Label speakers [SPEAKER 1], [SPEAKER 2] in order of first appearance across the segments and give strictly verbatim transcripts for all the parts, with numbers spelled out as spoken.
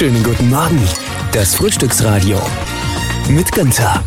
[SPEAKER 1] Schönen guten Morgen. Das Frühstücksradio mit Günther.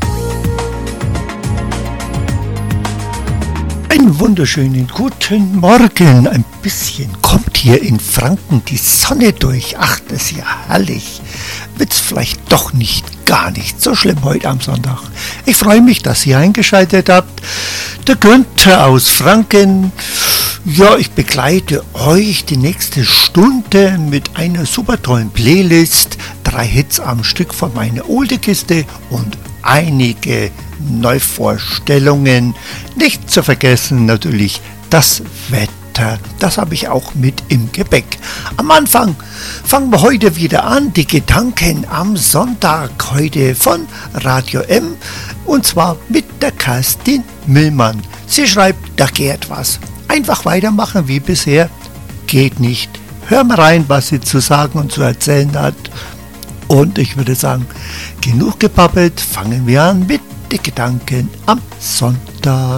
[SPEAKER 2] Einen wunderschönen guten Morgen. Ein bisschen kommt hier in Franken die Sonne durch. Ach, das ist ja herrlich. Wird's vielleicht doch nicht gar nicht so schlimm heute am Sonntag. Ich freue mich, dass ihr eingeschaltet habt. Der Günther aus Franken. Ja, ich begleite euch die nächste Stunde mit einer super tollen Playlist. Drei Hits am Stück von meiner Oldie-Kiste und einige Neuvorstellungen. Nicht zu vergessen natürlich das Wetter. Das habe ich auch mit im Gepäck. Am Anfang fangen wir heute wieder an. Die Gedanken am Sonntag heute von Radio M. Und zwar mit der Kerstin Millmann. Sie schreibt, da geht was. Einfach weitermachen wie bisher geht nicht. Hör mal rein, was sie zu sagen und zu erzählen hat. Und ich würde sagen, genug gebabbelt, fangen wir an mit den Gedanken am Sonntag.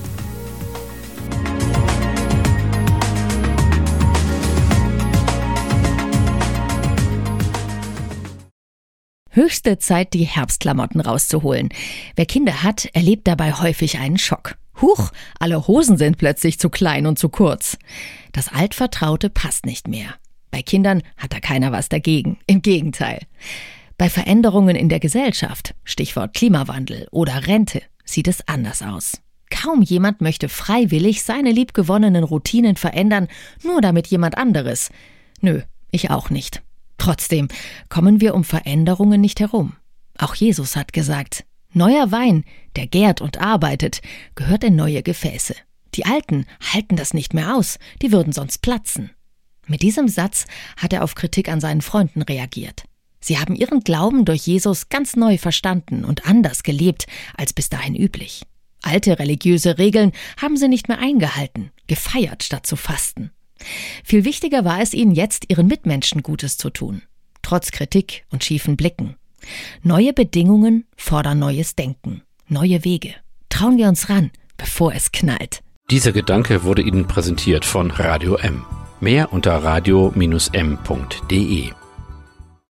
[SPEAKER 3] Höchste Zeit, die Herbstklamotten rauszuholen. Wer Kinder hat, erlebt dabei häufig einen Schock. Huch, alle Hosen sind plötzlich zu klein und zu kurz. Das Altvertraute passt nicht mehr. Bei Kindern hat da keiner was dagegen. Im Gegenteil. Bei Veränderungen in der Gesellschaft, Stichwort Klimawandel oder Rente, sieht es anders aus. Kaum jemand möchte freiwillig seine liebgewonnenen Routinen verändern, nur damit jemand anderes. Nö, ich auch nicht. Trotzdem kommen wir um Veränderungen nicht herum. Auch Jesus hat gesagt, neuer Wein, der gärt und arbeitet, gehört in neue Gefäße. Die Alten halten das nicht mehr aus, die würden sonst platzen. Mit diesem Satz hat er auf Kritik an seinen Freunden reagiert. Sie haben ihren Glauben durch Jesus ganz neu verstanden und anders gelebt als bis dahin üblich. Alte religiöse Regeln haben sie nicht mehr eingehalten, gefeiert statt zu fasten. Viel wichtiger war es ihnen jetzt, ihren Mitmenschen Gutes zu tun, trotz Kritik und schiefen Blicken. Neue Bedingungen fordern neues Denken, neue Wege. Trauen wir uns ran, bevor es knallt.
[SPEAKER 4] Dieser Gedanke wurde Ihnen präsentiert von Radio M. Mehr unter radio Bindestrich m punkt de.